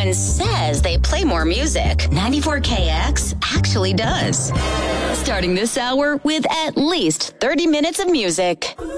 everyone says they play more music, 94KX actually does. Starting this hour with at least 30 minutes of music.